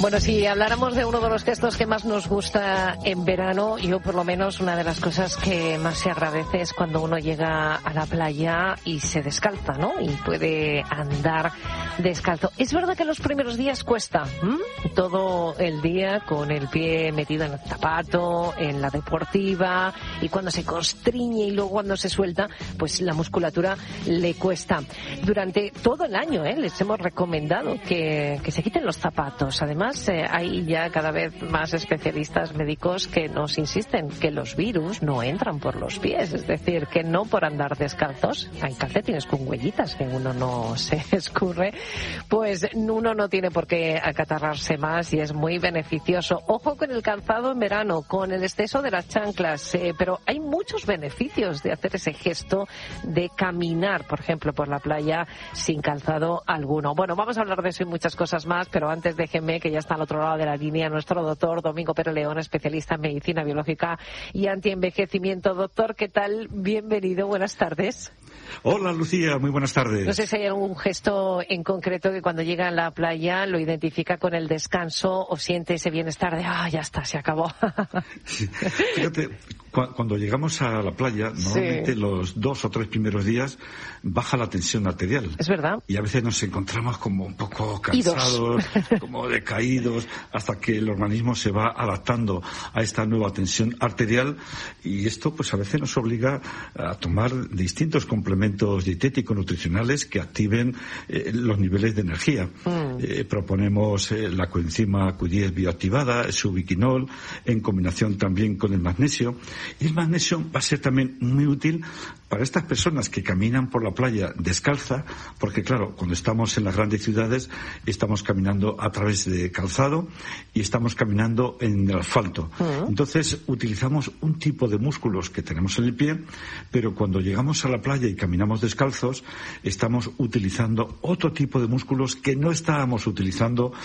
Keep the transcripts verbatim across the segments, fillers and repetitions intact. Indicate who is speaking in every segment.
Speaker 1: Bueno, si habláramos de uno de los gestos que más nos gusta en verano, yo por lo menos una de las cosas que más se agradece es cuando uno llega a la playa y se descalza, ¿no? Y puede andar descalzo. Es verdad que los primeros días cuesta, ¿m? Todo el día con el pie metido en el zapato, en la deportiva, y cuando se constriñe y luego cuando se suelta, pues la musculatura le cuesta. Durante todo el año, ¿eh? Les hemos recomendado que, que se quiten los zapatos. Además, Eh, hay ya cada vez más especialistas médicos que nos insisten que los virus no entran por los pies, es decir, que no por andar descalzos, hay calcetines con huellitas que uno no se escurre, pues uno no tiene por qué acatarrarse más y es muy beneficioso. Ojo con el calzado en verano, con el exceso de las chanclas, eh, pero hay muchos beneficios de hacer ese gesto de caminar, por ejemplo, por la playa sin calzado alguno. Bueno, vamos a hablar de eso y muchas cosas más, pero antes déjenme que ya está al otro lado de la línea nuestro doctor Domingo Pérez León, especialista en medicina biológica y antienvejecimiento. Doctor, ¿qué tal? Bienvenido, buenas tardes.
Speaker 2: Hola, Lucía, muy buenas tardes.
Speaker 1: No sé si hay algún gesto en concreto que cuando llega a la playa lo identifica con el descanso o siente ese bienestar de, ah, ya está, se acabó.
Speaker 2: Sí. Fíjate, cu- cuando llegamos a la playa, normalmente sí. los dos o tres primeros días baja la tensión arterial.
Speaker 1: Es verdad.
Speaker 2: Y a veces nos encontramos como un poco cansados, como decaídos, hasta que el organismo se va adaptando a esta nueva tensión arterial, y esto pues a veces nos obliga a tomar distintos complementos dietéticos nutricionales que activen eh, los niveles de energía. Mm. Eh, proponemos eh, la coenzima Q diez bioactivada, su ubiquinol, en combinación también con el magnesio. Y el magnesio va a ser también muy útil para estas personas que caminan por la playa descalza, porque claro, cuando estamos en las grandes ciudades estamos caminando a través de calzado y estamos caminando en el asfalto. Uh-huh. Entonces utilizamos un tipo de músculos que tenemos en el pie, pero cuando llegamos a la playa y caminamos descalzos estamos utilizando otro tipo de músculos que no estábamos utilizando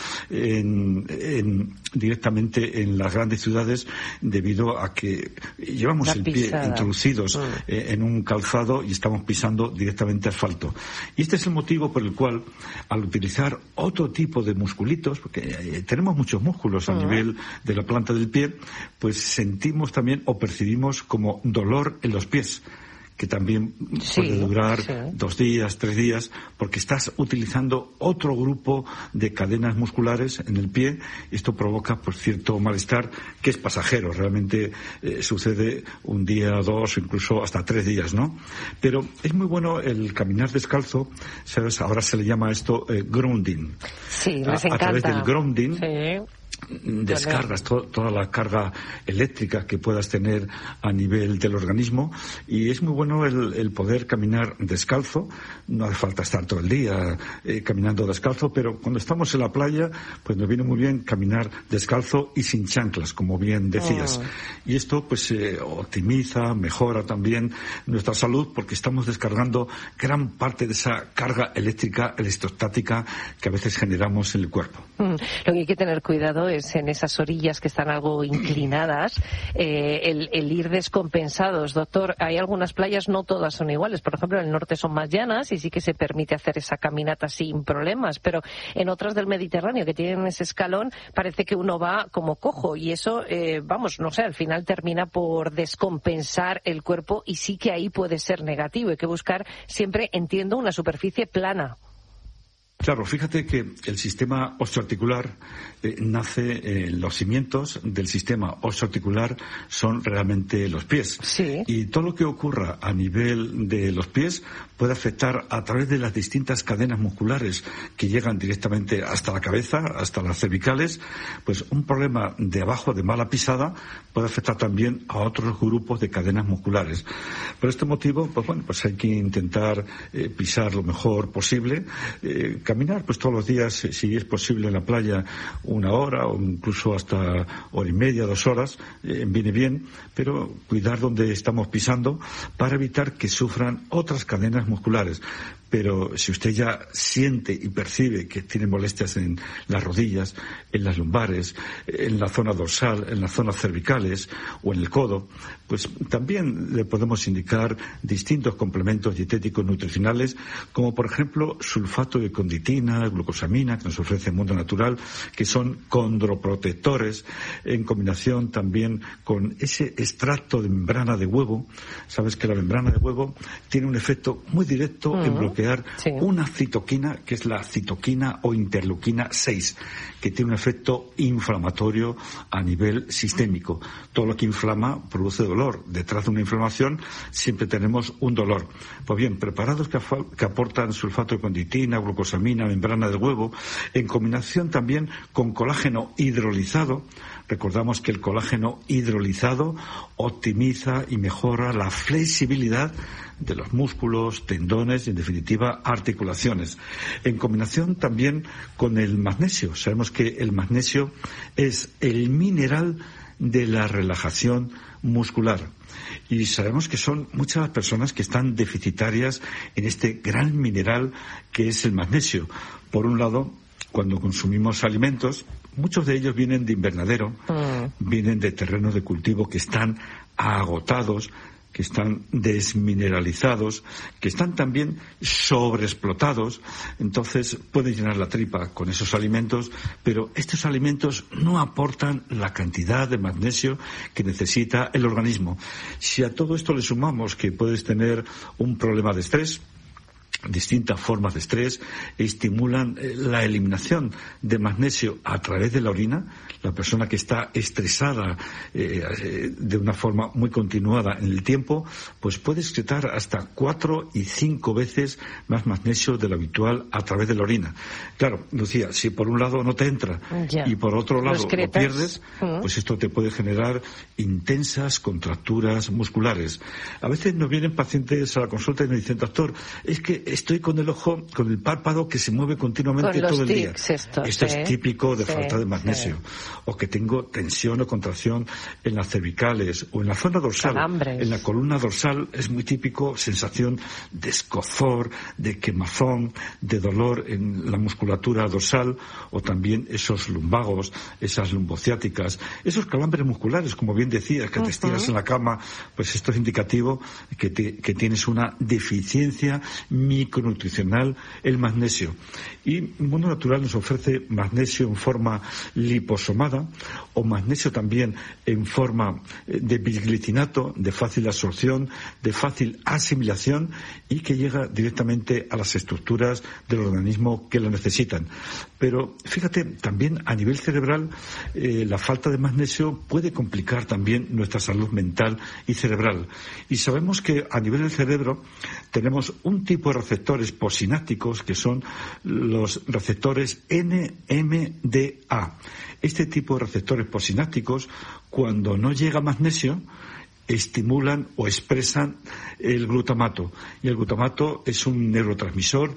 Speaker 2: en, en, directamente en las grandes ciudades, debido a que llevamos el pie introducidos uh-huh. eh, en un calzado y estamos pisando directamente asfalto. Y este es el motivo por el cual, al utilizar otro tipo de musculitos, porque eh, tenemos muchos músculos a uh-huh. nivel de la planta del pie, pues sentimos también o percibimos como dolor en los pies, que también sí, puede durar sí. dos días, tres días, porque estás utilizando otro grupo de cadenas musculares en el pie. Esto provoca, pues, cierto malestar que es pasajero. Realmente eh, sucede un día, dos, o incluso hasta tres días, ¿no? Pero es muy bueno el caminar descalzo, ¿sabes? Ahora se le llama esto eh, grounding.
Speaker 1: Sí, les
Speaker 2: a,
Speaker 1: encanta.
Speaker 2: A través del grounding.
Speaker 1: Sí.
Speaker 2: Descargas to- toda la carga eléctrica que puedas tener a nivel del organismo, y es muy bueno el, el poder caminar descalzo. No hace falta estar todo el día eh, caminando descalzo, pero cuando estamos en la playa pues nos viene muy bien caminar descalzo y sin chanclas, como bien decías. Oh. Y esto pues eh, optimiza, mejora también nuestra salud, porque estamos descargando gran parte de esa carga eléctrica electrostática que a veces generamos en el cuerpo.
Speaker 1: Mm. Lo que hay que tener cuidado es en esas orillas que están algo inclinadas, eh, el, el ir descompensados. Doctor, hay algunas playas, no todas son iguales. Por ejemplo, en el norte son más llanas y sí que se permite hacer esa caminata sin problemas, pero en otras del Mediterráneo que tienen ese escalón parece que uno va como cojo, y eso, eh, vamos, no sé, al final termina por descompensar el cuerpo, y sí que ahí puede ser negativo. Hay que buscar siempre, entiendo, una superficie plana.
Speaker 2: Claro, fíjate que el sistema osteoarticular eh, nace, eh, los cimientos del sistema osteoarticular son realmente los pies.
Speaker 1: Sí.
Speaker 2: Y todo lo que ocurra a nivel de los pies puede afectar a través de las distintas cadenas musculares que llegan directamente hasta la cabeza, hasta las cervicales. Pues un problema de abajo, de mala pisada, puede afectar también a otros grupos de cadenas musculares. Por este motivo, pues bueno, pues hay que intentar eh, pisar lo mejor posible, eh, caminar pues todos los días, si es posible, en la playa una hora o incluso hasta hora y media, dos horas, eh, viene bien, pero cuidar donde estamos pisando para evitar que sufran otras cadenas musculares. pero si usted ya siente y percibe que tiene molestias en las rodillas, en las lumbares, en la zona dorsal, en las zonas cervicales o en el codo, pues también le podemos indicar distintos complementos dietéticos nutricionales, como por ejemplo sulfato de conditina, glucosamina, que nos ofrece el Mundo Natural, que son condroprotectores, en combinación también con ese extracto de membrana de huevo. Sabes que la membrana de huevo tiene un efecto muy directo uh-huh. en bloquear sí. una citoquina, que es la citoquina o interleuquina seis, que tiene un efecto inflamatorio a nivel sistémico. Todo lo que inflama produce dolor. Detrás de una inflamación siempre tenemos un dolor. Pues bien, preparados que, af- que aportan sulfato de conditina, glucosamina, membrana del huevo, en combinación también con colágeno hidrolizado. Recordamos que el colágeno hidrolizado optimiza y mejora la flexibilidad de los músculos, tendones y, en definitiva, articulaciones. En combinación también con el magnesio. Sabemos que el magnesio es el mineral de la relajación muscular. Y sabemos que son muchas las personas que están deficitarias en este gran mineral que es el magnesio. Por un lado, cuando consumimos alimentos, muchos de ellos vienen de invernadero, mm. vienen de terrenos de cultivo que están agotados, que están desmineralizados, que están también sobreexplotados. Entonces pueden llenar la tripa con esos alimentos, pero estos alimentos no aportan la cantidad de magnesio que necesita el organismo. Si a todo esto le sumamos que puedes tener un problema de estrés, distintas formas de estrés estimulan la eliminación de magnesio a través de la orina. La persona que está estresada eh, de una forma muy continuada en el tiempo, pues puede excretar hasta cuatro y cinco veces más magnesio de lo habitual a través de la orina. Claro, Lucía, si por un lado no te entra ya. y por otro lado lo pierdes, uh-huh. pues esto te puede generar intensas contracturas musculares. A veces nos vienen pacientes a la consulta y nos dicen, doctor, es que estoy con el ojo, con el párpado que se mueve continuamente todo el día.
Speaker 1: Estos,
Speaker 2: Esto
Speaker 1: ¿eh?
Speaker 2: es típico de
Speaker 1: sí,
Speaker 2: falta de magnesio. Sí. O que tengo tensión o contracción en las cervicales o en la zona dorsal.
Speaker 1: Calambres.
Speaker 2: En la columna dorsal es muy típico sensación de escozor, de quemazón, de dolor en la musculatura dorsal, o también esos lumbagos, esas lumbociáticas, esos calambres musculares, como bien decías, que uh-huh. te estiras en la cama. Pues esto es indicativo que, te, que tienes una deficiencia micronutricional, el magnesio. Y Mundo Natural nos ofrece magnesio en forma liposomada o magnesio también en forma de bisglicinato, de fácil absorción, de fácil asimilación y que llega directamente a las estructuras del organismo que lo necesitan. Pero fíjate, también a nivel cerebral eh, la falta de magnesio puede complicar también nuestra salud mental y cerebral. Y sabemos que a nivel del cerebro tenemos un tipo de receptores posinápticos que son los receptores N M D A. Este tipo de receptores posinápticos, cuando no llega magnesio, estimulan o expresan el glutamato. Y el glutamato es un neurotransmisor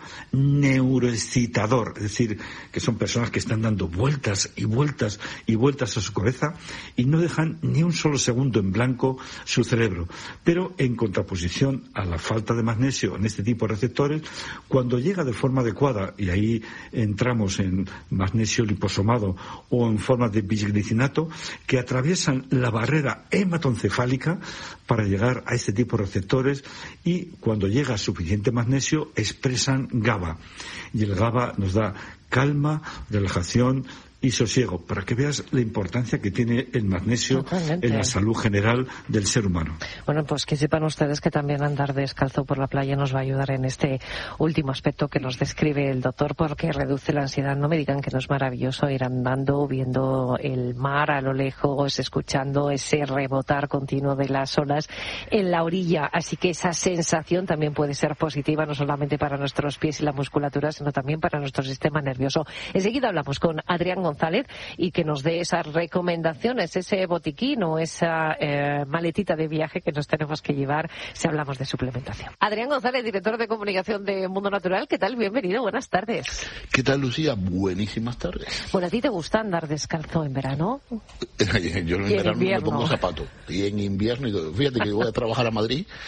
Speaker 2: neuroexcitador, es decir, que son personas que están dando vueltas y vueltas y vueltas a su cabeza y no dejan ni un solo segundo en blanco su cerebro. Pero en contraposición a la falta de magnesio en este tipo de receptores, cuando llega de forma adecuada, y ahí entramos en magnesio liposomado o en forma de bisglicinato, que atraviesan la barrera hematoencefálica para llegar a este tipo de receptores, y cuando llega suficiente magnesio expresan GABA, y el GABA nos da calma, relajación y sosiego, para que veas la importancia que tiene el magnesio Totalmente. En la salud general del ser humano.
Speaker 1: Bueno, pues que sepan ustedes que también andar descalzo por la playa nos va a ayudar en este último aspecto que nos describe el doctor, porque reduce la ansiedad. No me digan que no es maravilloso ir andando, viendo el mar a lo lejos, escuchando ese rebotar continuo de las olas en la orilla. Así que esa sensación también puede ser positiva, no solamente para nuestros pies y la musculatura, sino también para nuestro sistema nervioso. Enseguida hablamos con Adrián González y que nos dé esas recomendaciones, ese botiquín o esa eh, maletita de viaje que nos tenemos que llevar si hablamos de suplementación. Adrián González, director de comunicación de Mundo Natural, ¿qué tal? Bienvenido, buenas tardes.
Speaker 3: ¿Qué tal, Lucía? Buenísimas tardes.
Speaker 1: Bueno, ¿a ti te gusta andar descalzo en verano?
Speaker 3: Yo en verano no me pongo zapatos. Y en invierno, fíjate que voy a trabajar a Madrid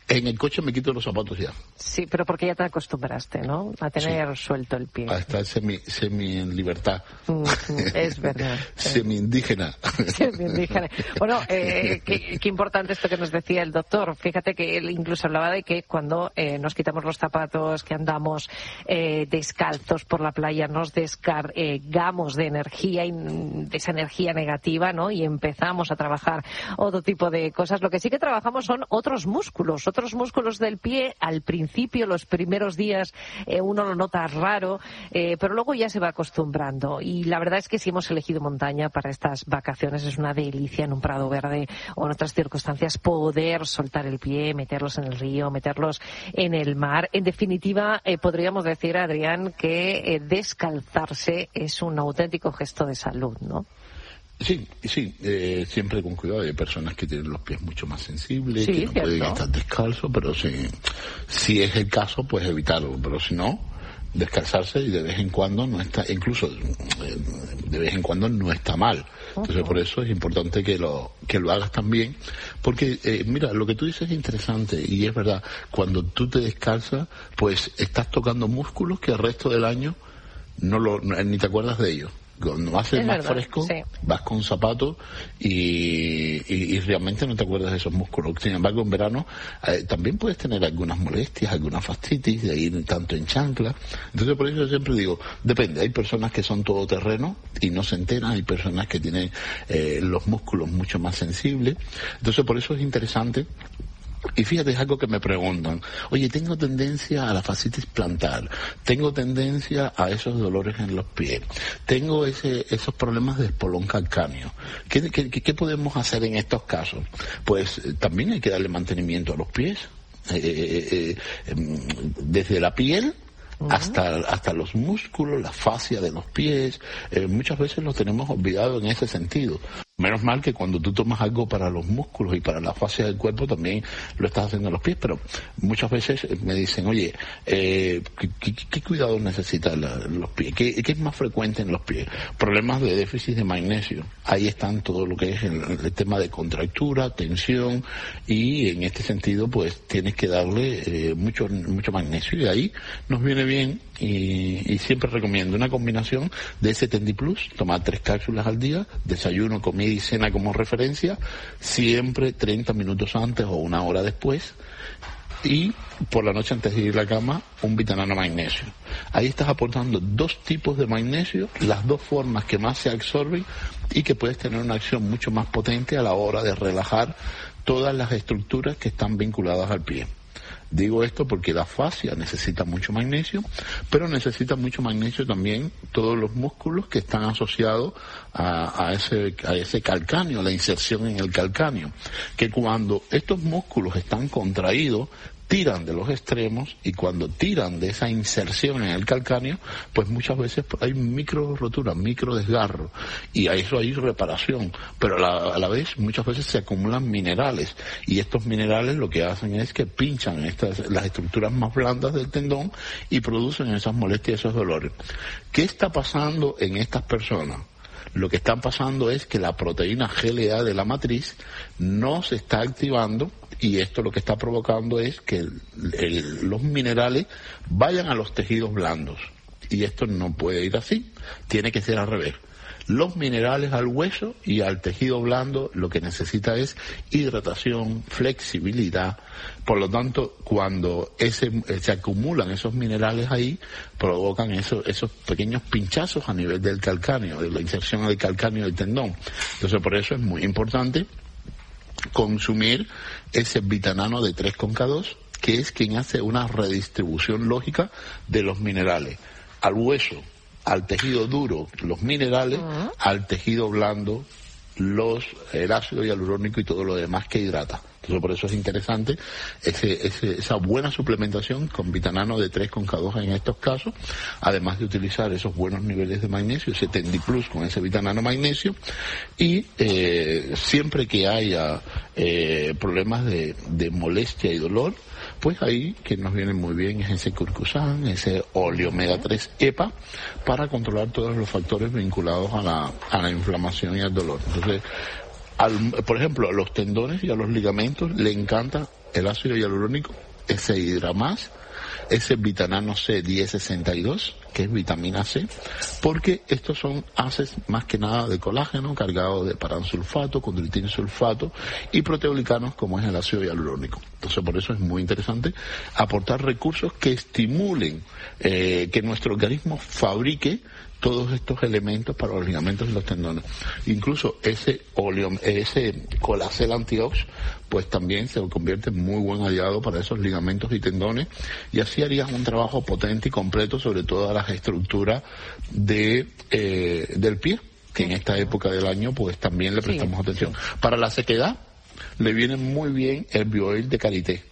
Speaker 3: En el coche me quito los zapatos ya.
Speaker 1: Sí, pero porque ya te acostumbraste, ¿no? A tener sí. suelto el pie.
Speaker 3: A estar semi, semi en libertad.
Speaker 1: Mm, es verdad.
Speaker 3: Semi indígena.
Speaker 1: Semi indígena. Bueno, eh, qué, qué importante esto que nos decía el doctor. Fíjate que él incluso hablaba de que cuando eh, nos quitamos los zapatos, que andamos eh, descalzos por la playa, nos descargamos de energía, de esa energía negativa, ¿no? Y empezamos a trabajar otro tipo de cosas. Lo que sí que trabajamos son otros músculos, otros músculos del pie. Al principio, los primeros días, eh, uno lo nota raro, eh, pero luego ya se va acostumbrando. Y la verdad es que si hemos elegido montaña para estas vacaciones, es una delicia en un prado verde o en otras circunstancias poder soltar el pie, meterlos en el río, meterlos en el mar. En definitiva, eh, podríamos decir, Adrián, que eh, descalzarse es un auténtico gesto de salud, ¿no?
Speaker 3: Sí, sí, eh, siempre con cuidado. Hay personas que tienen los pies mucho más sensibles,
Speaker 1: sí,
Speaker 3: que no
Speaker 1: cierto.
Speaker 3: pueden estar descalzos, pero si, si es el caso, pues evitarlo. Pero si no, descalzarse y de vez en cuando no está, incluso eh, de vez en cuando no está mal. Entonces uh-huh. por eso es importante que lo que lo hagas también, porque eh, mira, lo que tú dices es interesante y es verdad. Cuando tú te descalzas, pues estás tocando músculos que el resto del año no lo ni te acuerdas de ellos. Cuando hace más verdad, fresco, sí. vas con zapatos y, y, y realmente no te acuerdas de esos músculos. Sin embargo, en verano eh, también puedes tener algunas molestias, alguna fascitis de ir tanto en chancla. Entonces, por eso yo siempre digo, depende. Hay personas que son todoterreno y no se enteran. Hay personas que tienen eh, los músculos mucho más sensibles. Entonces, por eso es interesante. Y fíjate, es algo que me preguntan. Oye, tengo tendencia a la fascitis plantar, tengo tendencia a esos dolores en los pies, tengo ese, esos problemas de espolón calcáneo. ¿Qué, qué, qué podemos hacer en estos casos? Pues eh, también hay que darle mantenimiento a los pies, eh, eh, eh, desde la piel hasta hasta los músculos, la fascia de los pies. Eh, muchas veces los tenemos olvidados en ese sentido. Menos mal que cuando tú tomas algo para los músculos y para la fascia del cuerpo también lo estás haciendo en los pies, pero muchas veces me dicen, oye, eh, ¿qué, qué, qué cuidados necesitan la, los pies? ¿Qué, ¿Qué es más frecuente en los pies? Problemas de déficit de magnesio. Ahí están todo lo que es el, el tema de contractura, tensión, y en este sentido pues tienes que darle eh, mucho mucho magnesio, y ahí nos viene bien, y, y siempre recomiendo una combinación de ese Tendiplus, tomar tres cápsulas al día, desayuno, comida y cena como referencia, siempre treinta minutos antes o una hora después, y por la noche antes de ir a la cama un Vitanano magnesio. Ahí estás aportando dos tipos de magnesio, las dos formas que más se absorben y que puedes tener una acción mucho más potente a la hora de relajar todas las estructuras que están vinculadas al pie. Digo esto porque la fascia necesita mucho magnesio, pero necesita mucho magnesio también todos los músculos que están asociados a, a ese a ese calcáneo, la inserción en el calcáneo, que cuando estos músculos están contraídos, tiran de los extremos, y cuando tiran de esa inserción en el calcáneo, pues muchas veces hay micro roturas, micro desgarro, y a eso hay reparación, pero a la, a la vez muchas veces se acumulan minerales, y estos minerales lo que hacen es que pinchan estas, las estructuras más blandas del tendón, y producen esas molestias, esos dolores. ¿Qué está pasando en estas personas? Lo que está pasando es que la proteína G L A de la matriz no se está activando, y esto lo que está provocando es que el, el, los minerales vayan a los tejidos blandos, y esto no puede ir así, tiene que ser al revés. Los minerales al hueso y al tejido blando lo que necesita es hidratación, flexibilidad. Por lo tanto, cuando ese, se acumulan esos minerales ahí, provocan esos, esos pequeños pinchazos a nivel del calcáneo, de la inserción del calcáneo del tendón. Entonces, por eso es muy importante consumir ese Vitanano de tres con K dos, que es quien hace una redistribución lógica de los minerales al hueso, al tejido duro los minerales, uh-huh. al tejido blando los el ácido hialurónico y todo lo demás que hidrata. Entonces por eso es interesante ese, ese, esa buena suplementación con Vitanano de tres con K dos en estos casos, además de utilizar esos buenos niveles de magnesio, ese Tendiplus con ese Vitanano magnesio, y eh, siempre que haya eh, problemas de, de molestia y dolor, pues ahí que nos viene muy bien es ese Curcusan, ese óleo omega tres E P A, para controlar todos los factores vinculados a la, a la inflamación y al dolor. Entonces, al, por ejemplo, a los tendones y a los ligamentos le encanta el ácido hialurónico, ese Hidramás, ese Vitanano C diez sesenta y dos, que es vitamina C, porque estos son haces más que nada de colágeno, cargados de paransulfato, condroitinsulfato y proteoglicanos, como es el ácido hialurónico. Entonces, por eso es muy interesante aportar recursos que estimulen eh, que nuestro organismo fabrique todos estos elementos para los ligamentos y los tendones. Incluso ese óleo, ese Colacel Antiox, pues también se convierte en muy buen aliado para esos ligamentos y tendones, y así harías un trabajo potente y completo sobre todas las estructuras de eh, del pie, que en esta época del año pues también le prestamos sí, atención. Sí. Para la sequedad le viene muy bien el bioil de karité.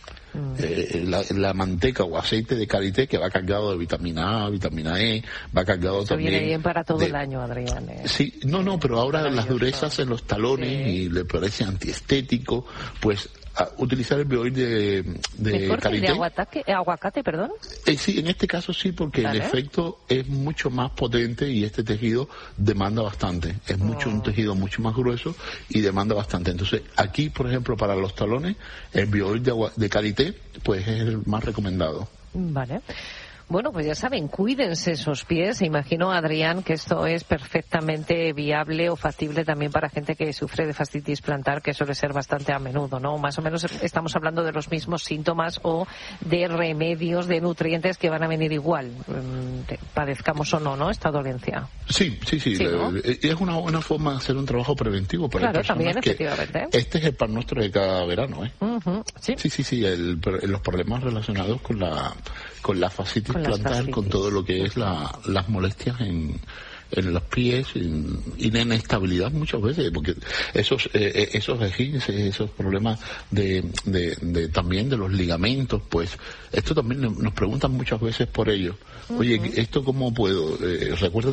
Speaker 3: Eh, la, la manteca o aceite de karité, que va cargado de vitamina A, vitamina E, va cargado
Speaker 1: Eso
Speaker 3: también...
Speaker 1: viene bien para todo
Speaker 3: de,
Speaker 1: el año, Adrián. Eh.
Speaker 3: Sí, no, no, pero ahora las durezas en los talones sí. y le parece antiestético, pues a utilizar el bioil de, de
Speaker 1: ¿Mejor
Speaker 3: karité.
Speaker 1: Que el de aguacate, aguacate, perdón?
Speaker 3: Eh, sí, en este caso sí, porque ¿Vale? el efecto es mucho más potente y este tejido demanda bastante. Es mucho oh. un tejido mucho más grueso y demanda bastante. Entonces, aquí, por ejemplo, para los talones, el bioil de, agua, de karité, pues es el más recomendado.
Speaker 1: Vale. Bueno, pues ya saben, cuídense esos pies. Imagino, Adrián, que esto es perfectamente viable o factible también para gente que sufre de fascitis plantar, que suele ser bastante a menudo, ¿no? Más o menos estamos hablando de los mismos síntomas o de remedios, de nutrientes que van a venir igual, padezcamos o no, ¿no? Esta dolencia.
Speaker 3: Sí, sí, sí. ¿Sí, no? Es una buena forma de hacer un trabajo preventivo para
Speaker 1: claro, también, efectivamente.
Speaker 3: Este es el pan nuestro de cada verano, ¿eh?
Speaker 1: Uh-huh, sí,
Speaker 3: sí, sí, sí. El, los problemas relacionados con la con la fascitis
Speaker 1: con
Speaker 3: plantar,
Speaker 1: fascitis.
Speaker 3: Con todo lo que es la, las molestias en, en los pies en, y la inestabilidad muchas veces, porque esos eh, esos esguinces, esos problemas de, de, de también de los ligamentos, pues esto también nos preguntan muchas veces por ello. Uh-huh. Oye, ¿esto cómo puedo? Eh, ¿recuerdas